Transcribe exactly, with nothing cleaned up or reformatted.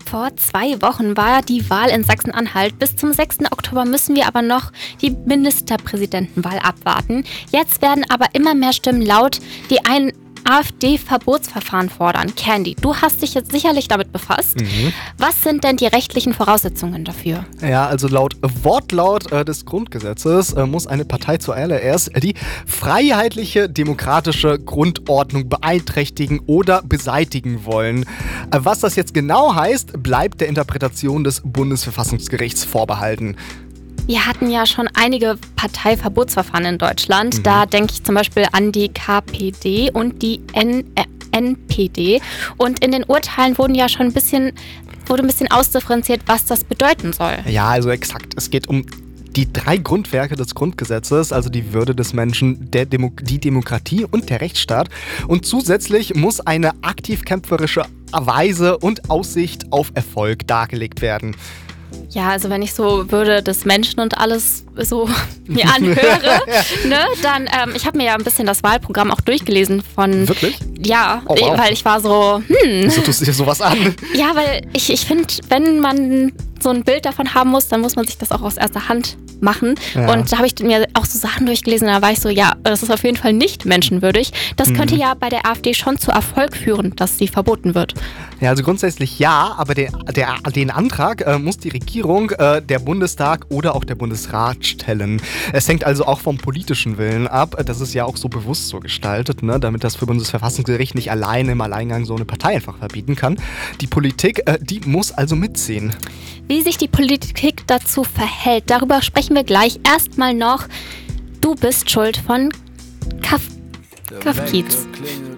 Vor zwei Wochen war die Wahl in Sachsen-Anhalt. Bis zum sechsten Oktober müssen wir aber noch die Ministerpräsidentenwahl abwarten. Jetzt werden aber immer mehr Stimmen laut, die ein AfD-Verbotsverfahren fordern. Candy, du hast dich jetzt sicherlich damit befasst. Mhm. Was sind denn die rechtlichen Voraussetzungen dafür? Ja, also laut Wortlaut äh, des Grundgesetzes äh, muss eine Partei zuallererst die freiheitliche demokratische Grundordnung beeinträchtigen oder beseitigen wollen. Äh, was das jetzt genau heißt, bleibt der Interpretation des Bundesverfassungsgerichts vorbehalten. Wir hatten ja schon einige Parteiverbotsverfahren in Deutschland. Mhm. Da denke ich zum Beispiel an die K P D und die N- äh, N P D. Und in den Urteilen wurden ja schon ein bisschen, wurde ein bisschen ausdifferenziert, was das bedeuten soll. Ja, also exakt. Es geht um die drei Grundwerke des Grundgesetzes, also die Würde des Menschen, der Demo- die Demokratie und der Rechtsstaat. Und zusätzlich muss eine aktiv kämpferische Weise und Aussicht auf Erfolg dargelegt werden. Ja, also wenn ich so Würde des Menschen und alles so mir anhöre, ne, dann, ähm, ich habe mir ja ein bisschen das Wahlprogramm auch durchgelesen von... Wirklich? Ja, oh, wow. weil ich war so, hm... Wieso tust du dir sowas an? Ja, weil ich, ich finde, wenn man so ein Bild davon haben muss, dann muss man sich das auch aus erster Hand machen. Ja. Und da habe ich mir auch so Sachen durchgelesen und da war ich so, ja, das ist auf jeden Fall nicht menschenwürdig. Das mhm. könnte ja bei der AfD schon zu Erfolg führen, dass sie verboten wird. Ja, also grundsätzlich ja, aber der, der, den Antrag äh, muss die Regierung, äh, der Bundestag oder auch der Bundesrat stellen. Es hängt also auch vom politischen Willen ab. Das ist ja auch so bewusst so gestaltet, ne, damit das für Bundesverfassungsgericht nicht alleine im Alleingang so eine Partei einfach verbieten kann. Die Politik, äh, die muss also mitziehen. Wie sich die Politik dazu verhält, darüber sprechen wir gleich. Erstmal noch, du bist schuld von Kaf- Kafkiez.